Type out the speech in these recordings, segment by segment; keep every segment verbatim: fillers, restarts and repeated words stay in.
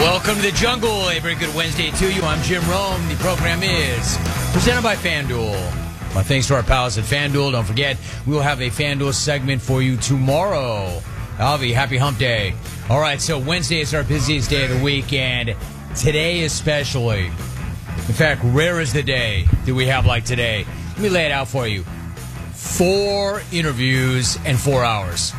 Welcome to the jungle. A very good Wednesday to you. I'm Jim Rome. The program is presented by FanDuel. My thanks to our pals at FanDuel. Don't forget, we will have a FanDuel segment for you tomorrow. Alvy, happy hump day. All right, so Wednesday is our busiest day of the week, and today especially. In fact, rare is the day that we have like today. Let me lay it out for you. Four interviews and four hours.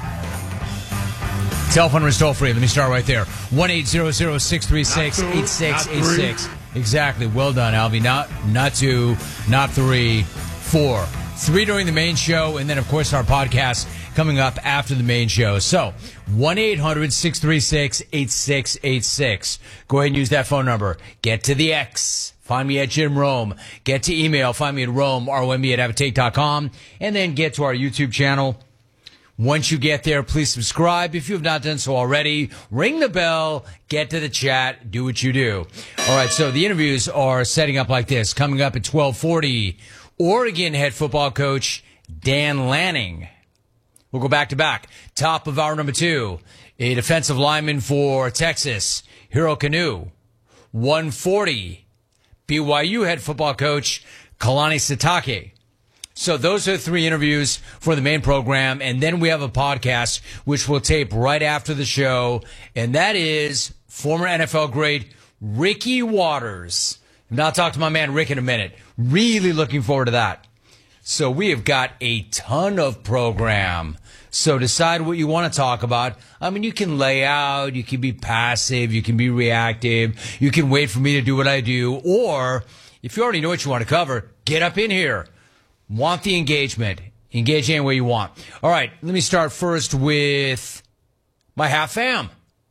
Telephone is toll free. Let me start right there. one eight hundred, six three six, eight six eight six. Exactly. Well done, Alvy. Not not two, not three, four. Three during the main show, and then, of course, our podcast coming up after the main show. So, one eight hundred, six three six, eight six eight six. Go ahead and use that phone number. Get to the X. Find me at Jim Rome. Get to email. Find me at Rome, R O M E at Avatate dot com. And then get to our YouTube channel. Once you get there, please subscribe. If you have not done so already, ring the bell, get to the chat, do what you do. All right, so the interviews are setting up like this. Coming up at twelve forty, Oregon head football coach Dan Lanning. We'll go back to back. Top of hour number two, a defensive lineman for Texas, Hiro Kanu. one forty, B Y U head football coach Kalani Sitake. So those are three interviews for the main program, and then we have a podcast which we'll tape right after the show, and that is former N F L great Ricky Watters. And I'll talk to my man Rick in a minute. Really looking forward to that. So we have got a ton of program. So decide what you want to talk about. I mean, you can lay out, you can be passive, you can be reactive, you can wait for me to do what I do, or if you already know what you want to cover, get up in here. Want the engagement. Engage any way you want. All right, let me start first with my half fam.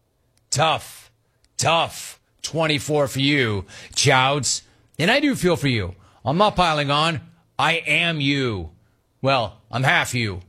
Tough, tough twenty-four for you, Chouds. And I do feel for you. I'm not piling on. I am you. Well, I'm half you.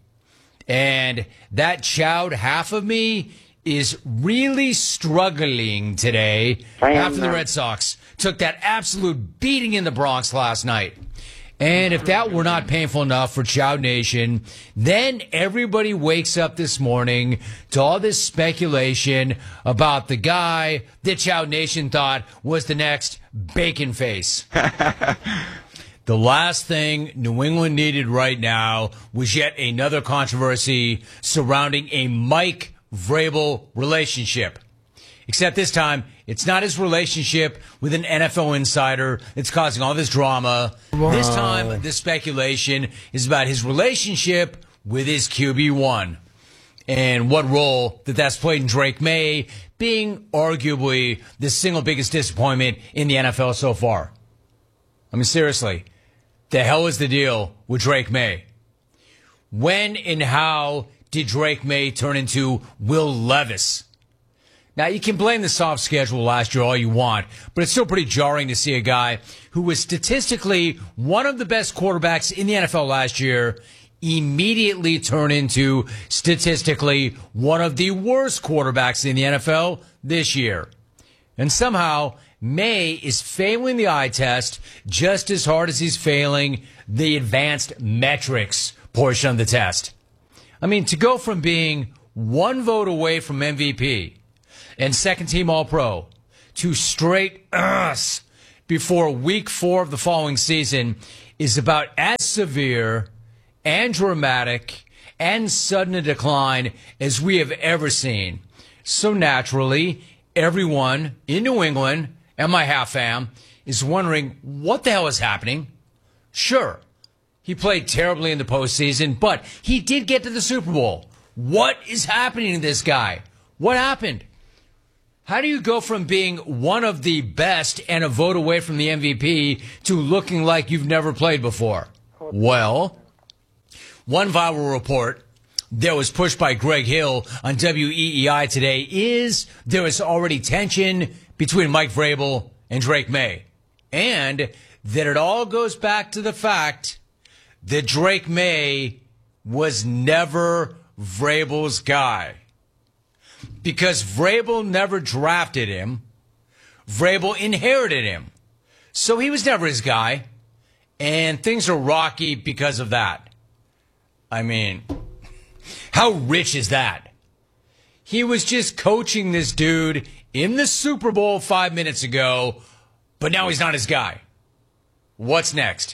And that Choud half of me is really struggling today after the Red Sox took that absolute beating in the Bronx last night. And if that were not painful enough for Choud Nation, then everybody wakes up this morning to all this speculation about the guy that Choud Nation thought was the next Bacon Face. The last thing New England needed right now was yet another controversy surrounding a Mike Vrabel relationship. Except this time, it's not his relationship with an N F L insider that's causing all this drama. Wow. This time, the speculation is about his relationship with his Q B one and what role that that's played in Drake May being arguably the single biggest disappointment in the N F L so far. I mean, seriously, the hell is the deal with Drake May? When and how did Drake May turn into Will Levis? Now, you can blame the soft schedule last year all you want, but it's still pretty jarring to see a guy who was statistically one of the best quarterbacks in the N F L last year immediately turn into statistically one of the worst quarterbacks in the N F L this year. And somehow, May is failing the eye test just as hard as he's failing the advanced metrics portion of the test. I mean, to go from being one vote away from M V P and second team All-Pro to straight us before week four of the following season is about as severe and dramatic and sudden a decline as we have ever seen. So naturally, everyone in New England and my half fam is wondering what the hell is happening. Sure, he played terribly in the postseason, but he did get to the Super Bowl. What is happening to this guy? What happened? How do you go from being one of the best and a vote away from the M V P to looking like you've never played before? Well, one viral report that was pushed by Greg Hill on W E E I today is there is already tension between Mike Vrabel and Drake May. And that it all goes back to the fact that Drake May was never Vrabel's guy. Because Vrabel never drafted him, Vrabel inherited him. So he was never his guy, and things are rocky because of that. I mean, how rich is that? He was just coaching this dude in the Super Bowl five minutes ago, but now he's not his guy. What's next?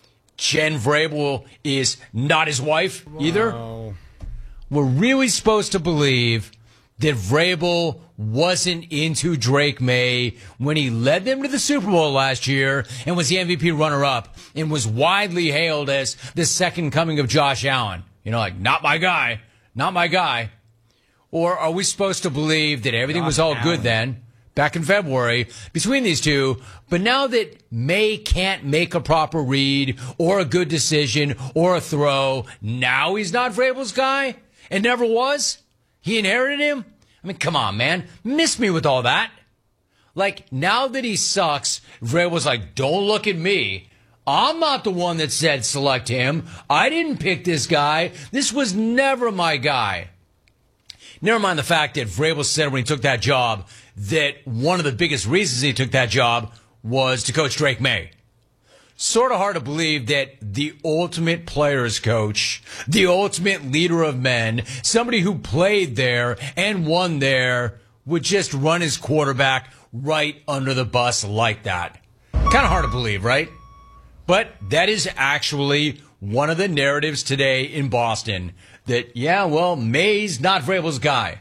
Jen Vrabel is not his wife either? Wow. We're really supposed to believe that Vrabel wasn't into Drake May when he led them to the Super Bowl last year and was the M V P runner-up and was widely hailed as the second coming of Josh Allen. You know, like, not my guy, not my guy. Or are we supposed to believe that everything Josh was all Allen. good then, back in February, between these two, but now that May can't make a proper read or a good decision or a throw, now he's not Vrabel's guy and never was? He inherited him? I mean, come on, man. Miss me with all that. Like, now that he sucks, Vrabel's like, don't look at me. I'm not the one that said select him. I didn't pick this guy. This was never my guy. Never mind the fact that Vrabel said when he took that job that one of the biggest reasons he took that job was to coach Drake May. Sort of hard to believe that the ultimate players coach, the ultimate leader of men, somebody who played there and won there, would just run his quarterback right under the bus like that. Kind of hard to believe, right? But that is actually one of the narratives today in Boston. That, yeah, well, May's not Vrabel's guy.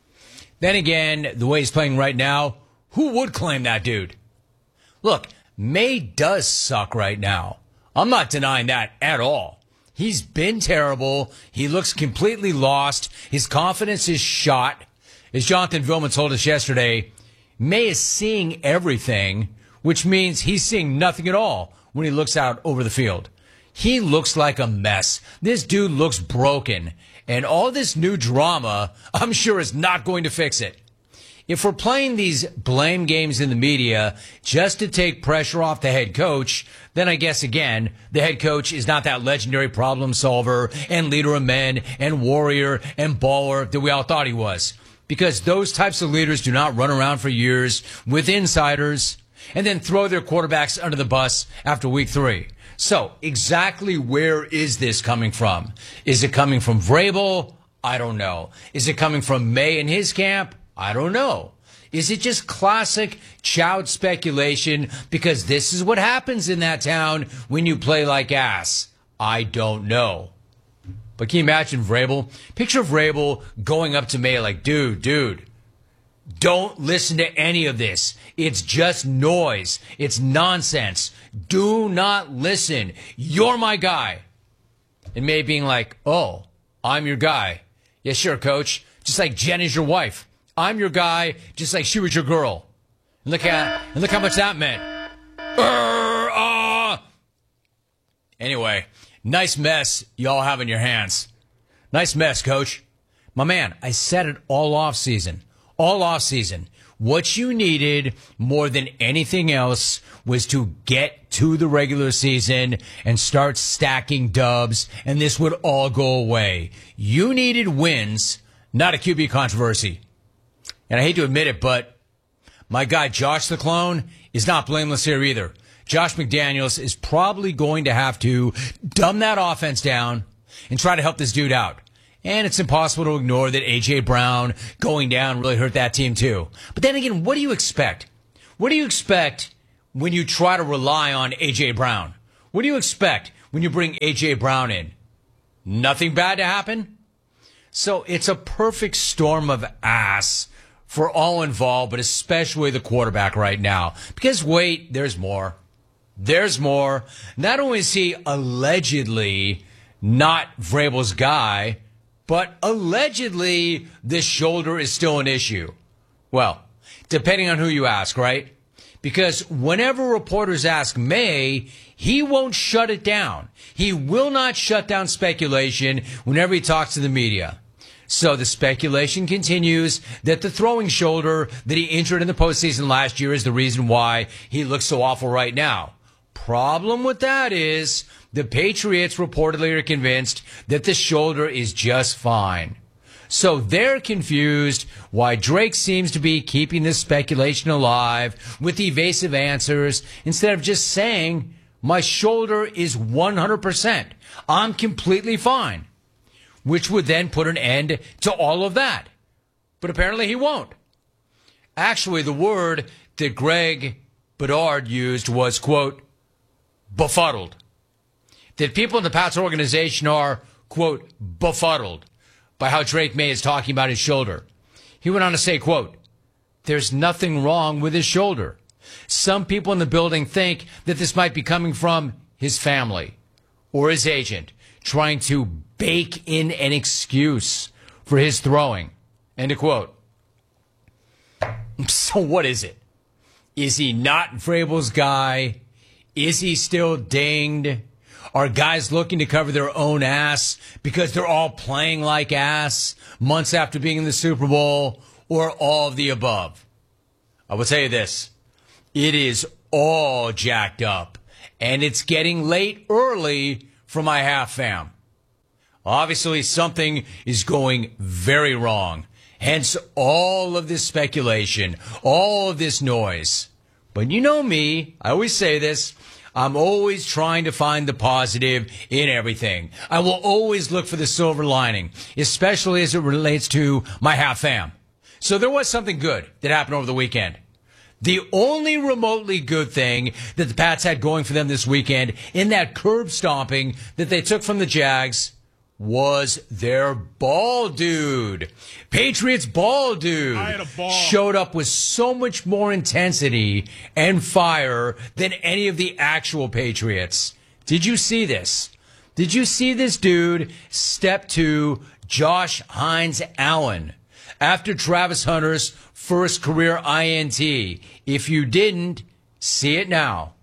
Then again, the way he's playing right now, who would claim that dude? Look, May does suck right now. I'm not denying that at all. He's been terrible. He looks completely lost. His confidence is shot. As Jonathan Vilma told us yesterday, May is seeing everything, which means he's seeing nothing at all when he looks out over the field. He looks like a mess. This dude looks broken. And all this new drama, I'm sure, is not going to fix it. If we're playing these blame games in the media just to take pressure off the head coach, then I guess, again, the head coach is not that legendary problem solver and leader of men and warrior and baller that we all thought he was. Because those types of leaders do not run around for years with insiders and then throw their quarterbacks under the bus after week three. So, exactly where is this coming from? Is it coming from Vrabel? I don't know. Is it coming from May and his camp? I don't know. Is it just classic child speculation because this is what happens in that town when you play like ass? I don't know. But can you imagine Vrabel? Picture Vrabel going up to May like, dude, dude, don't listen to any of this. It's just noise. It's nonsense. Do not listen. You're my guy. And May being like, oh, I'm your guy. Yeah, sure, coach. Just like Jen is your wife. I'm your guy, just like she was your girl. And look at, and look how much that meant. Urgh, ah. Anyway, nice mess y'all have in your hands. Nice mess, coach. My man, I said it all off season. All off season. What you needed more than anything else was to get to the regular season and start stacking dubs, and this would all go away. You needed wins, not a Q B controversy. And I hate to admit it, but my guy Josh the Clone is not blameless here either. Josh McDaniels is probably going to have to dumb that offense down and try to help this dude out. And it's impossible to ignore that A J. Brown going down really hurt that team too. But then again, what do you expect? What do you expect when you try to rely on A J. Brown? What do you expect when you bring A J. Brown in? Nothing bad to happen? So it's a perfect storm of ass for all involved, but especially the quarterback right now. Because wait, there's more. There's more. Not only is he allegedly not Vrabel's guy, but allegedly this shoulder is still an issue. Well, depending on who you ask, right? Because whenever reporters ask May, he won't shut it down. He will not shut down speculation whenever he talks to the media. So the speculation continues that the throwing shoulder that he injured in the postseason last year is the reason why he looks so awful right now. Problem with that is the Patriots reportedly are convinced that the shoulder is just fine. So they're confused why Drake seems to be keeping this speculation alive with evasive answers instead of just saying, my shoulder is one hundred percent. I'm completely fine. Which would then put an end to all of that. But apparently he won't. Actually, the word that Greg Bedard used was, quote, befuddled. That people in the Pats organization are, quote, befuddled by how Drake May is talking about his shoulder. He went on to say, quote, there's nothing wrong with his shoulder. Some people in the building think that this might be coming from his family or his agent trying to bake in an excuse for his throwing. End of quote. So what is it? Is he not Vrabel's guy? Is he still dinged? Are guys looking to cover their own ass because they're all playing like ass months after being in the Super Bowl, or all of the above? I will tell you this. It is all jacked up, and it's getting late early for my half fam. Obviously, something is going very wrong. Hence, all of this speculation, all of this noise. But you know me, I always say this, I'm always trying to find the positive in everything. I will always look for the silver lining, especially as it relates to my half fam. So there was something good that happened over the weekend. The only remotely good thing that the Pats had going for them this weekend in that curb stomping that they took from the Jags was their ball dude. Patriots ball dude I had a ball. showed up with so much more intensity and fire than any of the actual Patriots. Did you see this? Did you see this dude step to Josh Hines Allen after Travis Hunter's first career I N T? If you didn't, see it now.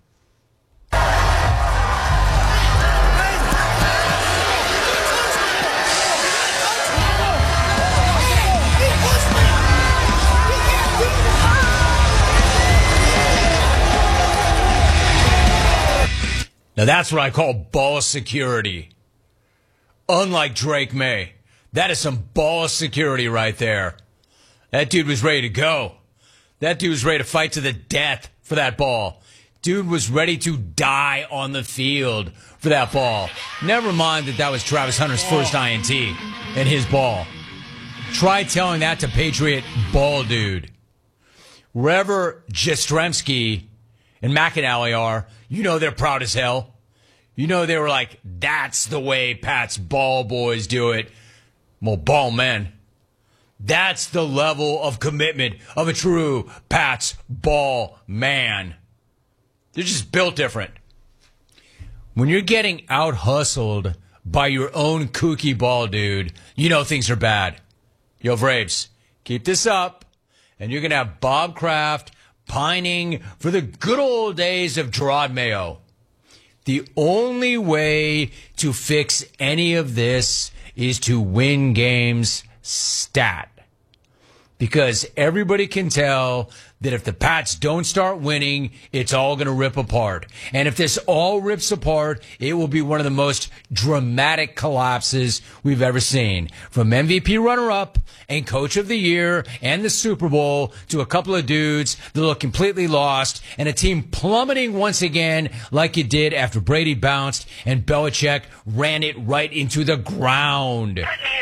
Now that's what I call ball security. Unlike Drake May. That is some ball security right there. That dude was ready to go. That dude was ready to fight to the death for that ball. Dude was ready to die on the field for that ball. Never mind that that was Travis Hunter's first I N T and his ball. Try telling that to Patriot ball dude. Wherever Jastrzemski and McAnally are, you know they're proud as hell. You know they were like, that's the way Pat's ball boys do it. Well, ball men. That's the level of commitment of a true Pats ball man. They're just built different. When you're getting out-hustled by your own kooky ball dude, you know things are bad. Yo, Vrabes, keep this up, and you're going to have Bob Kraft pining for the good old days of Gerard Mayo. The only way to fix any of this is to win games stat. Because everybody can tell that if the Pats don't start winning, it's all going to rip apart. And if this all rips apart, it will be one of the most dramatic collapses we've ever seen. From M V P runner-up and coach of the year and the Super Bowl to a couple of dudes that look completely lost and a team plummeting once again like it did after Brady bounced and Belichick ran it right into the ground.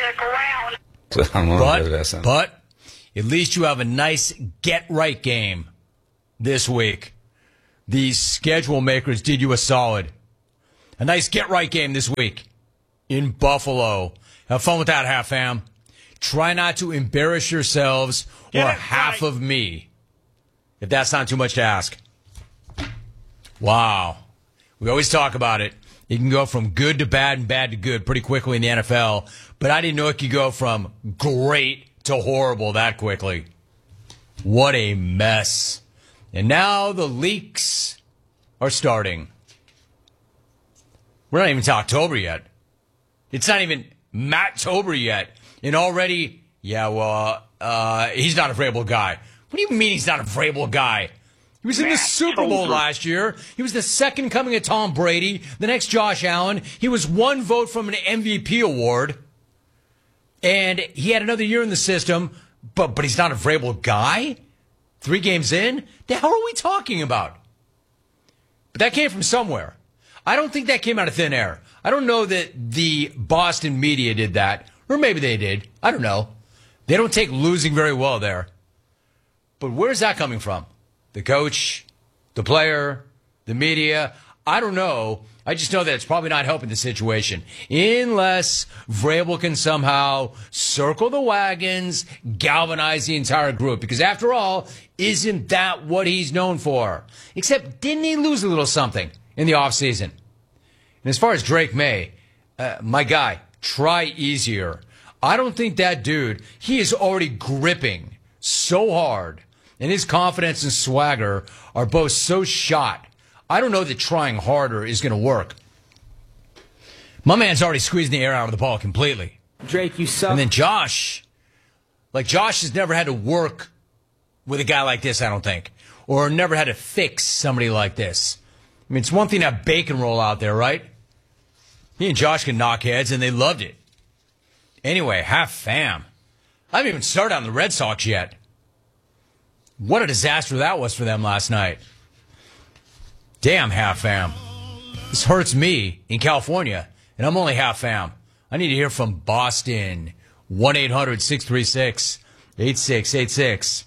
But, but, at least you have a nice get-right game this week. These schedule makers did you a solid. A nice get-right game this week in Buffalo. Have fun with that, half fam. Try not to embarrass yourselves or half of me, if that's not too much to ask. Wow. We always talk about it. You can go from good to bad and bad to good pretty quickly in the N F L, but I didn't know it could go from great to horrible that quickly. What a mess. And now the leaks are starting. We're not even to October yet. It's not even Matt-tober yet. And already, yeah, well, uh, he's not a Vrabel guy. What do you mean he's not a Vrabel guy? He was in the Super Bowl last year. He was the second coming of Tom Brady. The next Josh Allen. He was one vote from an M V P award. And he had another year in the system, but but he's not a Vrabel guy? Three games in? The hell are we talking about? But that came from somewhere. I don't think that came out of thin air. I don't know that the Boston media did that. Or maybe they did. I don't know. They don't take losing very well there. But where's that coming from? The coach, the player, the media? I don't know. I just know that it's probably not helping the situation. Unless Vrabel can somehow circle the wagons, galvanize the entire group. Because after all, isn't that what he's known for? Except, didn't he lose a little something in the offseason? And as far as Drake May, uh, my guy, try easier. I don't think that dude, he is already gripping so hard. And his confidence and swagger are both so shot. I don't know that trying harder is going to work. My man's already squeezing the air out of the ball completely. Drake, you suck. And then Josh, like Josh has never had to work with a guy like this, I don't think. Or never had to fix somebody like this. I mean, it's one thing to have Bacon roll out there, right? He and Josh can knock heads, and they loved it. Anyway, half fam. I haven't even started on the Red Sox yet. What a disaster that was for them last night. Damn, half fam. This hurts me in California, and I'm only half fam. I need to hear from Boston. one eight hundred six three six eight six eight six.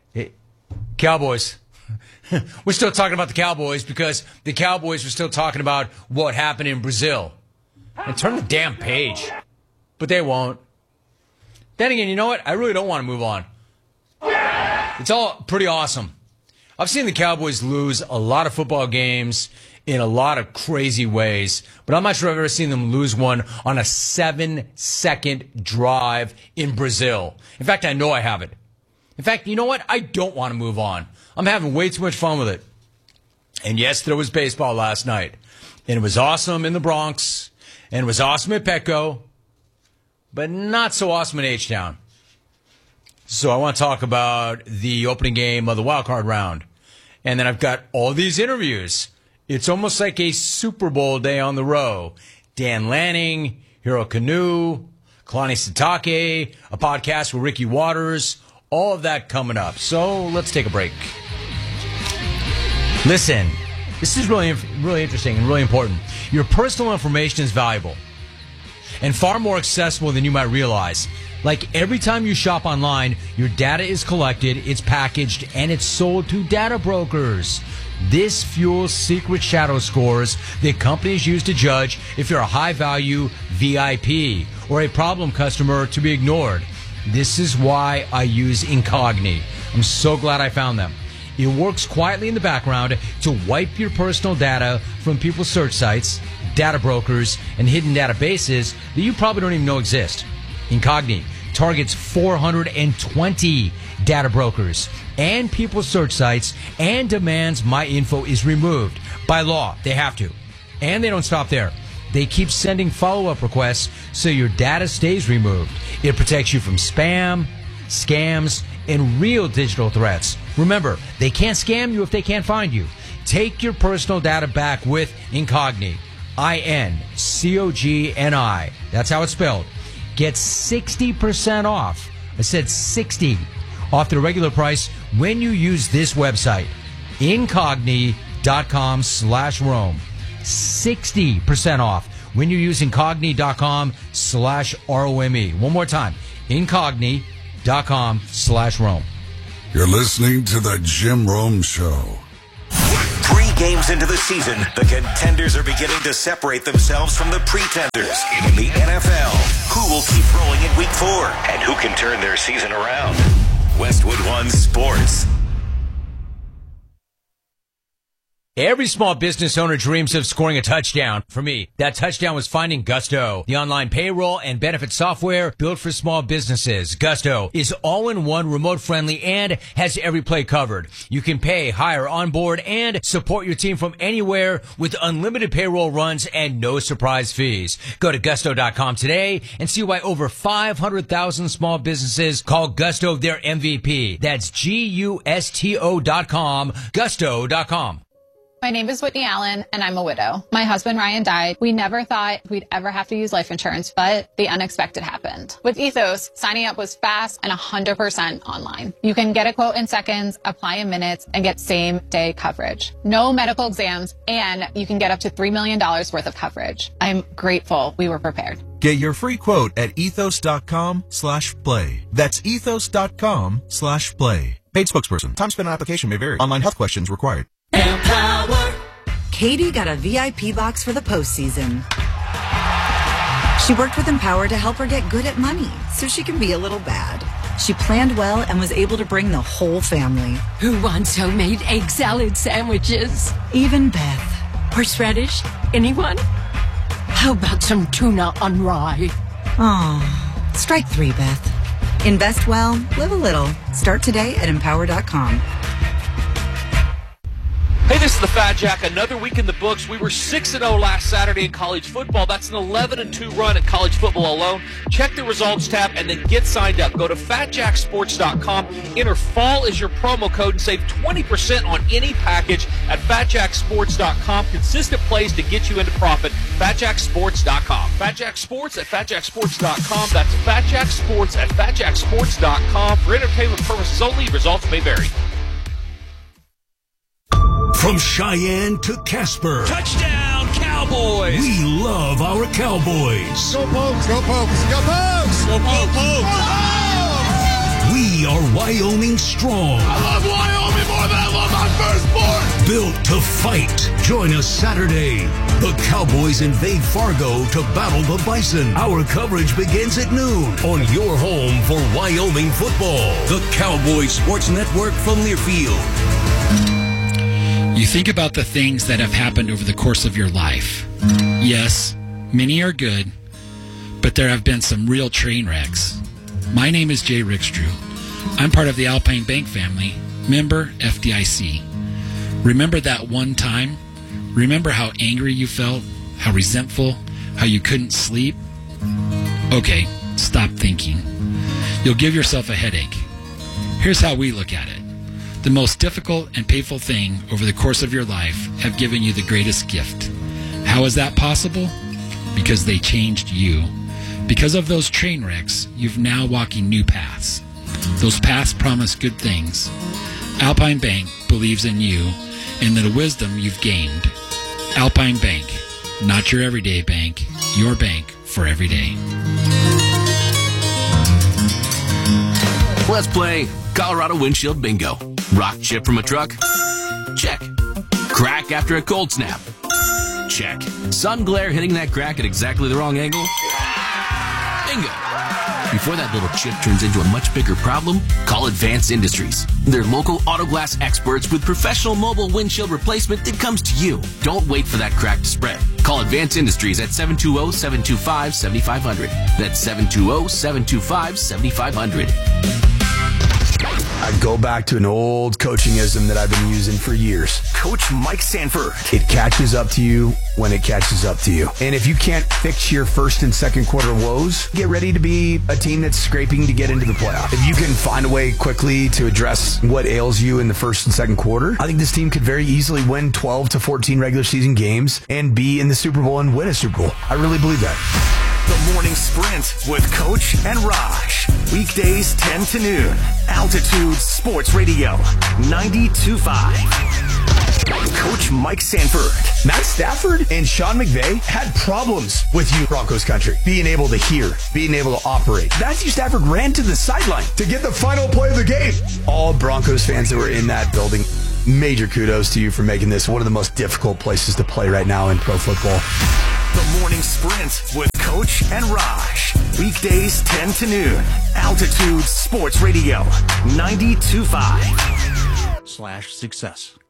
Cowboys. We're still talking about the Cowboys because the Cowboys were still talking about what happened in Brazil. And turn the damn page. But they won't. Then again, you know what? I really don't want to move on. It's all pretty awesome. I've seen the Cowboys lose a lot of football games in a lot of crazy ways, but I'm not sure I've ever seen them lose one on a seven-second drive in Brazil. In fact, I know I haven't. In fact, you know what? I don't want to move on. I'm having way too much fun with it. And yes, there was baseball last night. And it was awesome in the Bronx. And it was awesome at Petco. But not so awesome in H-Town. So I want to talk about the opening game of the wild card round. And then I've got all these interviews. It's almost like a Super Bowl day on the row. Dan Lanning, Hiro Kanu, Kalani Sitake, a podcast with Ricky Waters, all of that coming up. So let's take a break. Listen, this is really, really interesting and really important. Your personal information is valuable and far more accessible than you might realize. Like every time you shop online, your data is collected, it's packaged, and it's sold to data brokers. This fuels secret shadow scores that companies use to judge if you're a high-value V I P or a problem customer to be ignored. This is why I use Incogni. I'm so glad I found them. It works quietly in the background to wipe your personal data from people's search sites, data brokers, and hidden databases that you probably don't even know exist. Incogni targets four hundred twenty data brokers and people's search sites and demands my info is removed. By law, they have to. And they don't stop there. They keep sending follow-up requests so your data stays removed. It protects you from spam, scams, and real digital threats. Remember, they can't scam you if they can't find you. Take your personal data back with Incogni. I N C O G N I. That's how it's spelled. Get sixty percent off. I said sixty off the regular price when you use this website. Incogni.com slash Rome. sixty percent off when you use Incogni.com slash R O M E. One more time. Incogni.com slash Rome. You're listening to the Jim Rome Show. Three games into the season, the contenders are beginning to separate themselves from the pretenders. In the N F L, who will keep rolling in week four? And who can turn their season around? Westwood One Sports. Every small business owner dreams of scoring a touchdown. For me, that touchdown was finding Gusto, the online payroll and benefit software built for small businesses. Gusto is all-in-one, remote-friendly, and has every play covered. You can pay, hire, onboard, and support your team from anywhere with unlimited payroll runs and no surprise fees. Go to gusto dot com today and see why over five hundred thousand small businesses call Gusto their M V P. That's G U S T O dot com, gusto dot com. My name is Whitney Allen, and I'm a widow. My husband, Ryan, died. We never thought we'd ever have to use life insurance, but the unexpected happened. With Ethos, signing up was fast and one hundred percent online. You can get a quote in seconds, apply in minutes, and get same-day coverage. No medical exams, and you can get up to three million dollars worth of coverage. I'm grateful we were prepared. Get your free quote at ethos dot com slash play. That's ethos dot com slash play. Paid spokesperson. Time spent on application may vary. Online health questions required. Empower. Katie got a V I P box for the postseason. She worked with Empower to help her get good at money so she can be a little bad. She planned well and was able to bring the whole family. Who wants homemade egg salad sandwiches? Even Beth. Horseradish? Anyone? How about some tuna on rye? Oh, strike three, Beth. Invest well, live a little. Start today at empower dot com. Hey, this is the Fat Jack. Another week in the books. We were six and oh last Saturday in college football. That's an eleven and two run at college football alone. Check the results tab and then get signed up. Go to fat jack sports dot com. Enter fall as your promo code and save twenty percent on any package at fat jack sports dot com. Consistent plays to get you into profit. fat jack sports dot com. Fat Jack Sports at fat jack sports dot com. That's Fat Jack Sports at fat jack sports dot com. For entertainment purposes only, results may vary. From Cheyenne to Casper. Touchdown, Cowboys! We love our Cowboys. Go Pokes, go Pokes, go Pokes! Go Pokes! We are Wyoming strong. I love Wyoming more than I love my firstborn! Built to fight. Join us Saturday. The Cowboys invade Fargo to battle the Bison. Our coverage begins at noon on your home for Wyoming football. The Cowboys Sports Network from Learfield. You think about the things that have happened over the course of your life. Yes, many are good, but there have been some real train wrecks. My name is Jay Rickstrew. I'm part of the Alpine Bank family, member F D I C. Remember that one time? Remember how angry you felt, how resentful, how you couldn't sleep? Okay, stop thinking. You'll give yourself a headache. Here's how we look at it. The most difficult and painful thing over the course of your life have given you the greatest gift. How is that possible? Because they changed you. Because of those train wrecks, you've now walking new paths. Those paths promise good things. Alpine Bank believes in you and the wisdom you've gained. Alpine Bank, not your everyday bank, your bank for every day. Let's play Colorado Windshield Bingo. Rock chip from a truck? Check. Crack after a cold snap? Check. Sun glare hitting that crack at exactly the wrong angle? Bingo. Before that little chip turns into a much bigger problem, call Advanced Industries. They're local auto glass experts with professional mobile windshield replacement that comes to you. Don't wait for that crack to spread. Call Advanced Industries at seven two zero, seven two five, seven five zero zero. That's seven two zero, seven two five, seven five zero zero. I go back to an old coachingism that I've been using for years. Coach Mike Sanford. It catches up to you when it catches up to you. And if you can't fix your first and second quarter woes, get ready to be a team that's scraping to get into the playoff. If you can find a way quickly to address what ails you in the first and second quarter, I think this team could very easily win twelve to fourteen regular season games and be in the Super Bowl and win a Super Bowl. I really believe that. The Morning Sprint with Coach and Raj. Weekdays ten to noon. Altitude Sports Radio ninety-two point five. Coach Mike Sanford. Matt Stafford and Sean McVay had problems with you, Broncos country. Being able to hear, being able to operate. Matthew Stafford ran to the sideline to get the final play of the game. All Broncos fans that were in that building, major kudos to you for making this one of the most difficult places to play right now in pro football. The Morning Sprint with Coach and Raj. Weekdays ten to noon. Altitude Sports Radio ninety-two point five. Slash success.